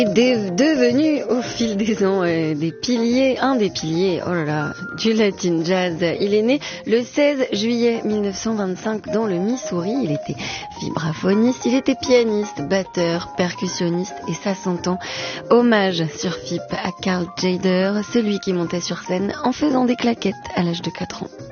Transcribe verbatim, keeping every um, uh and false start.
Est devenu au fil des ans euh, des piliers, un des piliers, oh là là, du Latin Jazz. Il est né le seize juillet mille neuf cent vingt-cinq dans le Missouri. Il était vibraphoniste, il était pianiste, batteur, percussionniste et ça s'entend. Hommage sur F I P à Karl Jader, celui qui montait sur scène en faisant des claquettes à l'âge de quatre ans.